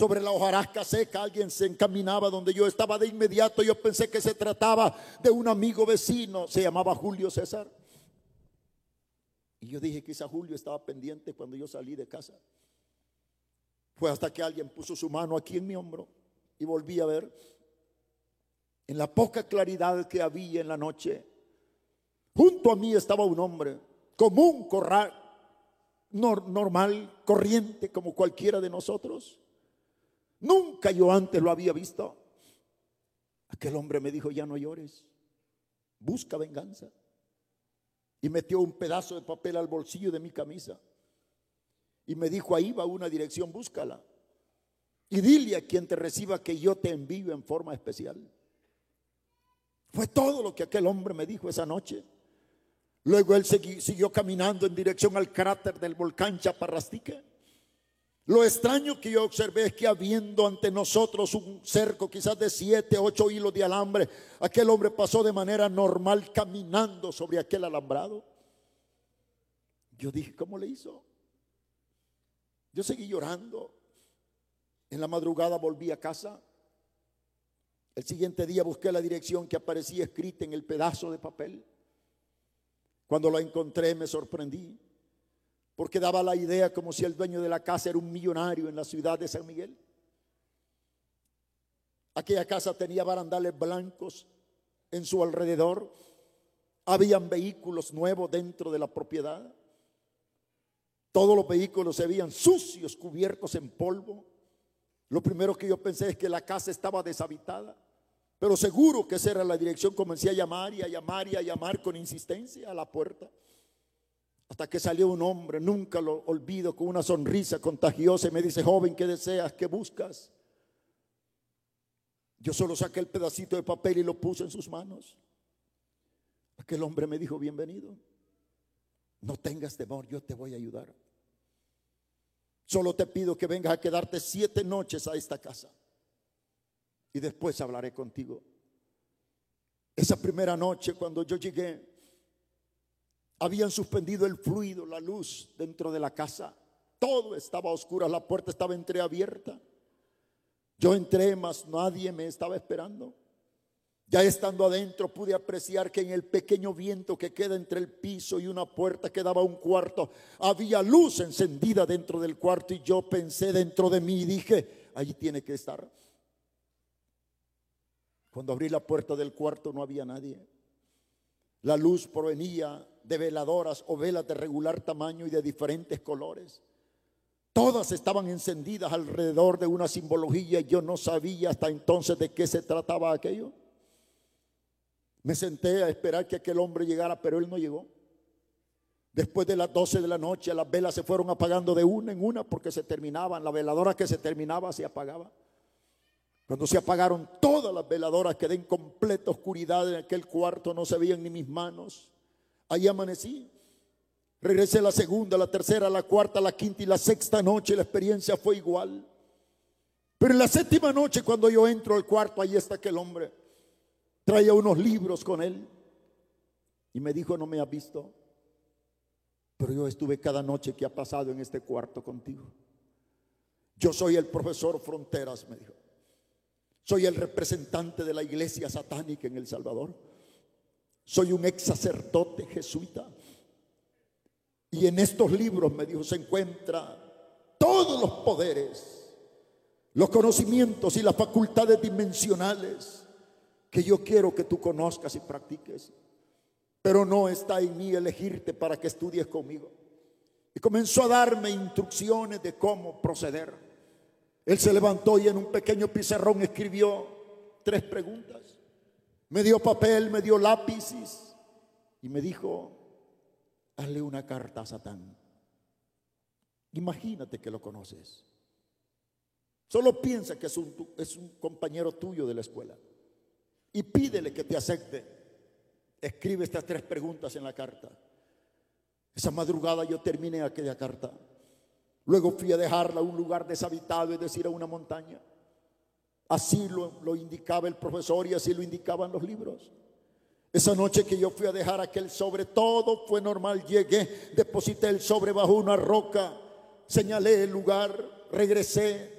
sobre la hojarasca seca. Alguien se encaminaba donde yo estaba. De inmediato yo pensé que se trataba de un amigo vecino. Se llamaba Julio César. Y yo dije, quizá Julio estaba pendiente cuando yo salí de casa. Fue hasta que alguien puso su mano aquí en mi hombro y volví a ver. En la poca claridad que había en la noche, junto a mí estaba un hombre común, normal, corriente, como cualquiera de nosotros. Nunca yo antes lo había visto. Aquel hombre me dijo, ya no llores, busca venganza. Y metió un pedazo de papel al bolsillo de mi camisa y me dijo, ahí va una dirección, búscala y dile a quien te reciba que yo te envío en forma especial. Fue todo lo que aquel hombre me dijo esa noche. Luego él siguió caminando en dirección al cráter del volcán Chaparrastique. Lo extraño que yo observé es que habiendo ante nosotros un cerco quizás de 7, 8 hilos de alambre, aquel hombre pasó de manera normal caminando sobre aquel alambrado. Yo dije, ¿cómo le hizo? Yo seguí llorando. En la madrugada volví a casa. El siguiente día busqué la dirección que aparecía escrita en el pedazo de papel. Cuando la encontré me sorprendí, porque daba la idea como si el dueño de la casa era un millonario en la ciudad de San Miguel. Aquella casa tenía barandales blancos en su alrededor. Habían vehículos nuevos dentro de la propiedad. Todos los vehículos se veían sucios, cubiertos en polvo. Lo primero que yo pensé es que la casa estaba deshabitada, pero seguro que esa era la dirección. Comencé a llamar y a llamar y a llamar con insistencia a la puerta, hasta que salió un hombre, nunca lo olvido, con una sonrisa contagiosa y me dice, joven, ¿qué deseas? ¿Qué buscas? Yo solo saqué el pedacito de papel y lo puse en sus manos. Aquel hombre me dijo, bienvenido, no tengas temor, yo te voy a ayudar. Solo te pido que vengas a quedarte 7 noches a esta casa y después hablaré contigo. Esa primera noche cuando yo llegué, habían suspendido el fluido, la luz dentro de la casa. Todo estaba a oscuras, la puerta estaba entreabierta. Yo entré, mas nadie me estaba esperando. Ya estando adentro pude apreciar que en el pequeño viento que queda entre el piso y una puerta que daba a un cuarto, había luz encendida dentro del cuarto. Y yo pensé dentro de mí y dije, allí tiene que estar. Cuando abrí la puerta del cuarto no había nadie. La luz provenía de veladoras o velas de regular tamaño y de diferentes colores. Todas estaban encendidas alrededor de una simbología y yo no sabía hasta entonces de qué se trataba aquello. Me senté a esperar que aquel hombre llegara, pero él no llegó. Después de las 12 de la noche las velas se fueron apagando de una en una porque se terminaban. La veladora que se terminaba se apagaba. Cuando se apagaron todas las veladoras, quedé en completa oscuridad en aquel cuarto, no se veían ni mis manos. Ahí amanecí. Regresé la segunda, la tercera, la cuarta, la quinta y la sexta noche. La experiencia fue igual. Pero en la séptima noche, cuando yo entro al cuarto, ahí está aquel hombre. Traía unos libros con él y me dijo, no me has visto, pero yo estuve cada noche que ha pasado en este cuarto contigo. Yo soy el profesor Fronteras, me dijo. Soy el representante de la iglesia satánica en El Salvador. Soy un ex sacerdote jesuita. Y en estos libros, me dijo, se encuentra todos los poderes, los conocimientos y las facultades dimensionales que yo quiero que tú conozcas y practiques. Pero no está en mí elegirte para que estudies conmigo. Y comenzó a darme instrucciones de cómo proceder. Él se levantó y en un pequeño pizarrón escribió 3 preguntas. Me dio papel, me dio lápices y me dijo, hazle una carta a Satán. Imagínate que lo conoces. Solo piensa que es un compañero tuyo de la escuela y pídele que te acepte. Escribe estas 3 preguntas en la carta. Esa madrugada yo terminé aquella carta. Luego fui a dejarla a un lugar deshabitado, es decir, a una montaña. Así lo indicaba el profesor y así lo indicaban los libros. Esa noche que yo fui a dejar aquel sobre, todo fue normal. Llegué, deposité el sobre bajo una roca, señalé el lugar, regresé.